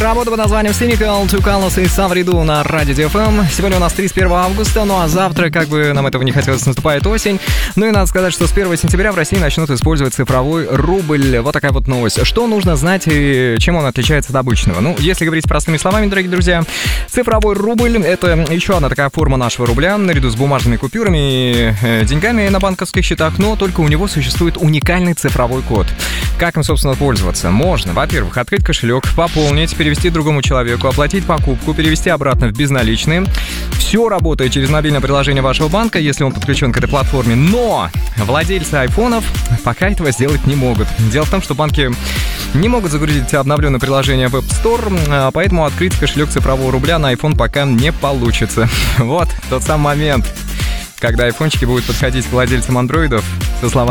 Работа под названием Cynical, Two Colors и Савриду на Радио DFM. Сегодня у нас 31 августа, ну а завтра, как бы нам этого не хотелось, наступает осень. Ну и надо сказать, что с 1 сентября в России начнут использовать цифровой рубль. Вот такая вот новость. Что нужно знать и чем он отличается от обычного? Ну, если говорить простыми словами, дорогие друзья, цифровой рубль — это еще одна такая форма нашего рубля, наряду с бумажными купюрами и деньгами на банковских счетах, но только у него существует уникальный цифровой код. Как им, собственно, пользоваться? Можно, во-первых, открыть кошелек, пополнить, перевести другому человеку, оплатить покупку, перевести обратно в безналичные. Все работает через мобильное приложение вашего банка, если он подключен к этой платформе. Но владельцы айфонов пока этого сделать не могут. Дело в том, что банки не могут загрузить обновленное приложение в App Store, поэтому открыть кошелек цифрового рубля на iPhone пока не получится. Вот тот самый момент, когда айфончики будут подходить к владельцам андроидов со словами: